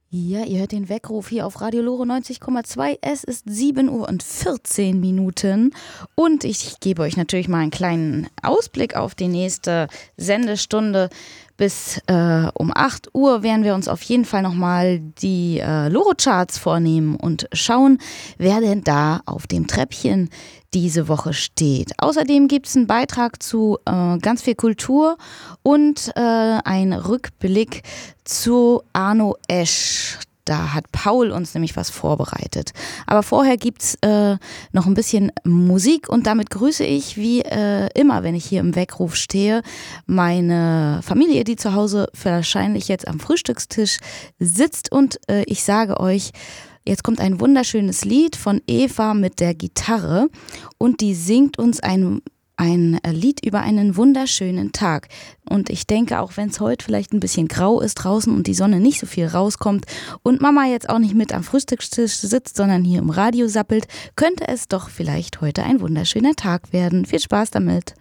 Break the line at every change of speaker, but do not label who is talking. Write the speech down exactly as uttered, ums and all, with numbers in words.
Ja, ihr hört den Weckruf hier auf Radio Lore neunzig Komma zwei. Es ist sieben Uhr und vierzehn Minuten und ich gebe euch natürlich mal einen kleinen Ausblick auf die nächste Sendestunde. Bis äh, um acht Uhr werden wir uns auf jeden Fall nochmal die äh, Loro-Charts vornehmen und schauen, wer denn da auf dem Treppchen diese Woche steht. Außerdem gibt es einen Beitrag zu äh, ganz viel Kultur und äh, einen Rückblick zu Arno Esch. Da hat Paul uns nämlich was vorbereitet. Aber vorher gibt es äh, noch ein bisschen Musik und damit grüße ich, wie äh, immer, wenn ich hier im Weckruf stehe, meine Familie, die zu Hause wahrscheinlich jetzt am Frühstückstisch sitzt. Und äh, ich sage euch, jetzt kommt ein wunderschönes Lied von Eva mit der Gitarre und die singt uns ein Ein Lied über einen wunderschönen Tag. Und ich denke, auch wenn es heute vielleicht ein bisschen grau ist draußen und die Sonne nicht so viel rauskommt und Mama jetzt auch nicht mit am Frühstückstisch sitzt, sondern hier im Radio sappelt, könnte es doch vielleicht heute ein wunderschöner Tag werden. Viel Spaß damit.